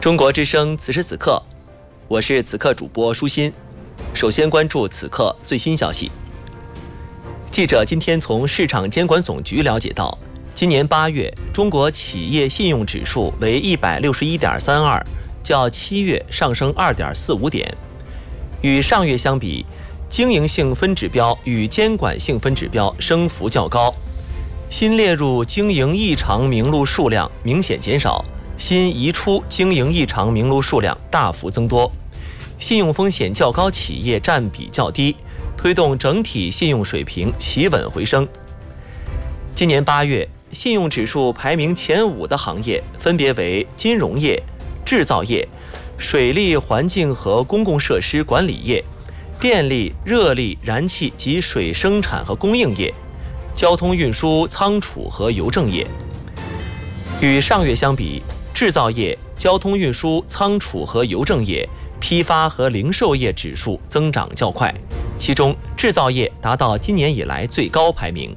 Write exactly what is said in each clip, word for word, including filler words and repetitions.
中国之声此时此刻，我是此刻主播舒心。首先关注此刻最新消息。记者今天从市场监管总局了解到，今年八月中国企业信用指数为 一百六十一点三二， 较七月上升 二点四五点。与上月相比，经营性分指标与监管性分指标升幅较高，新列入经营异常名录数量明显减少，新移出经营异常名录数量大幅增多，信用风险较高企业占比较低，推动整体信用水平企稳回升。今年八月，信用指数排名前五的行业分别为金融业、制造业、水利环境和公共设施管理业、电力、热力、燃气及水生产和供应业、交通运输、仓储和邮政业。与上月相比，制造业、交通运输、仓储和邮政业、批发和零售业指数增长较快，其中制造业达到今年以来最高排名。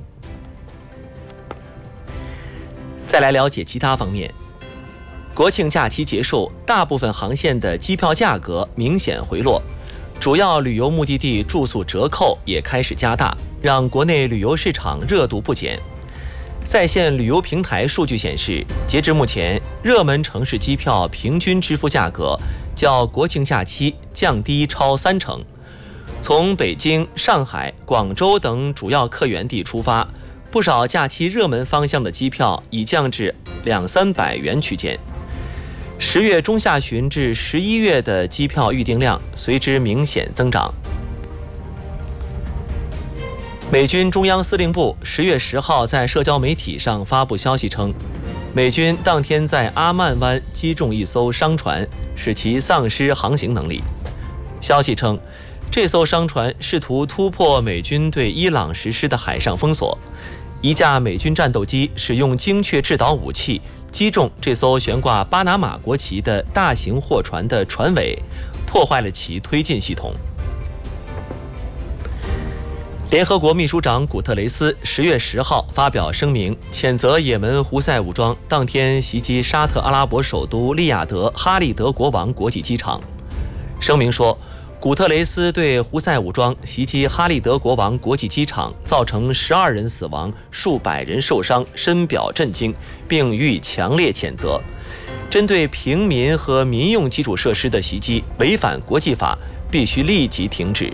再来了解其他方面。国庆假期结束，大部分航线的机票价格明显回落，主要旅游目的地住宿折扣也开始加大，让国内旅游市场热度不减。在线旅游平台数据显示，截至目前，热门城市机票平均支付价格较国庆假期降低超三成。从北京、上海、广州等主要客源地出发，不少假期热门方向的机票已降至两三百元区间。十月中下旬至十一月的机票预订量随之明显增长。美军中央司令部十月十号在社交媒体上发布消息称，美军当天在阿曼湾击中一艘商船，使其丧失航行能力。消息称，这艘商船试图突破美军对伊朗实施的海上封锁，一架美军战斗机使用精确制导武器击中这艘悬挂巴拿马国旗的大型货船的船尾，破坏了其推进系统。联合国秘书长古特雷斯十月十号发表声明，谴责也门胡塞武装当天袭击沙特阿拉伯首都利雅得哈利德国王国际机场。声明说，古特雷斯对胡塞武装袭击哈利德国王国际机场造成十二人死亡、数百人受伤深表震惊，并予以强烈谴责。针对平民和民用基础设施的袭击违反国际法，必须立即停止。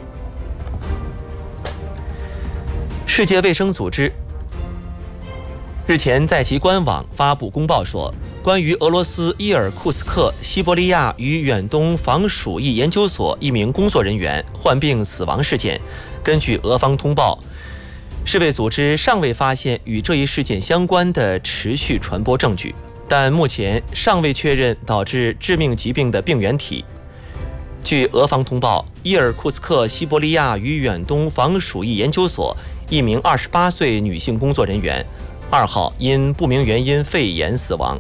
世界卫生组织日前在其官网发布公报说，关于俄罗斯伊尔库斯克西伯利亚与远东防鼠疫研究所一名工作人员患病死亡事件，根据俄方通报，世卫组织尚未发现与这一事件相关的持续传播证据，但目前尚未确认导致致命疾病的病原体。据俄方通报，伊尔库斯克西伯利亚与远东防鼠疫研究所一名二十八岁女性工作人员二号因不明原因肺炎死亡。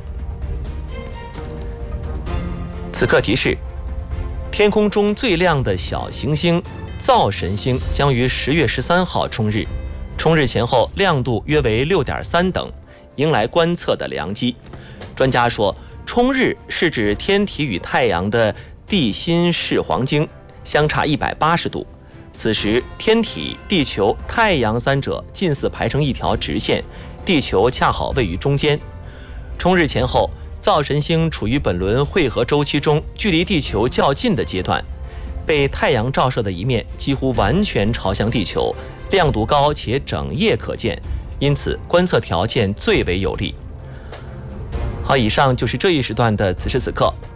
此刻提示，天空中最亮的小行星灶神星将于十月十三号冲日，冲日前后亮度约为 六点三等，迎来观测的良机。专家说，冲日是指天体与太阳的地心视黄经相差一百八十度，此时天体、地球、太阳三者近似排成一条直线，地球恰好位于中间。冲日前后，灶神星处于本轮汇合周期中距离地球较近的阶段，被太阳照射的一面几乎完全朝向地球，亮度高且整夜可见，因此观测条件最为有利。好，以上就是这一时段的此时此刻，